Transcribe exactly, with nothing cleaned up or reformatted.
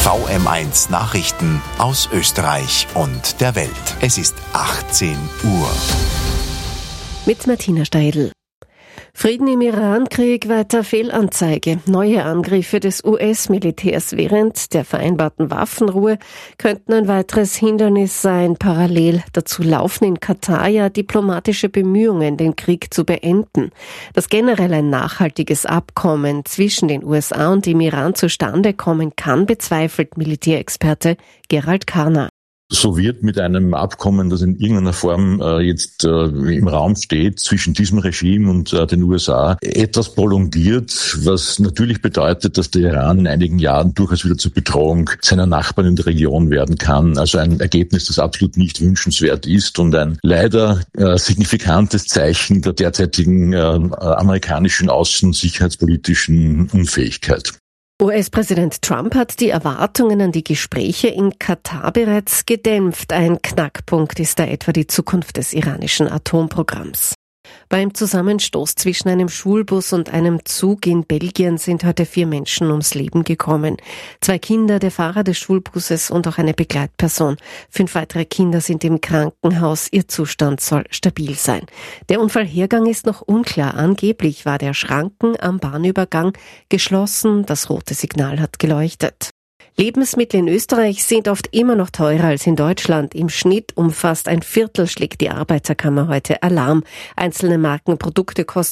V M eins Nachrichten aus Österreich und der Welt. Es ist achtzehn Uhr. Mit Martina Steidl. Frieden im Iran-Krieg, weiter Fehlanzeige. Neue Angriffe des U S-Militärs während der vereinbarten Waffenruhe könnten ein weiteres Hindernis sein. Parallel dazu laufen in Katar ja diplomatische Bemühungen, den Krieg zu beenden. Dass generell ein nachhaltiges Abkommen zwischen den U S A und dem Iran zustande kommen kann, bezweifelt Militärexperte Gerald Karner. So wird mit einem Abkommen, das in irgendeiner Form äh, jetzt äh, im Raum steht, zwischen diesem Regime und äh, den U S A, etwas prolongiert, was natürlich bedeutet, dass der Iran in einigen Jahren durchaus wieder zur Bedrohung seiner Nachbarn in der Region werden kann. Also ein Ergebnis, das absolut nicht wünschenswert ist und ein leider äh, signifikantes Zeichen der derzeitigen äh, amerikanischen außen- und sicherheitspolitischen Unfähigkeit. U S-Präsident Trump hat die Erwartungen an die Gespräche in Katar bereits gedämpft. Ein Knackpunkt ist da etwa die Zukunft des iranischen Atomprogramms. Beim Zusammenstoß zwischen einem Schulbus und einem Zug in Belgien sind heute vier Menschen ums Leben gekommen. Zwei Kinder, der Fahrer des Schulbusses und auch eine Begleitperson. Fünf weitere Kinder sind im Krankenhaus. Ihr Zustand soll stabil sein. Der Unfallhergang ist noch unklar. Angeblich war der Schranken am Bahnübergang geschlossen. Das rote Signal hat geleuchtet. Lebensmittel in Österreich sind oft immer noch teurer als in Deutschland. Im Schnitt um fast ein Viertel schlägt die Arbeiterkammer heute Alarm. Einzelne Markenprodukte kosten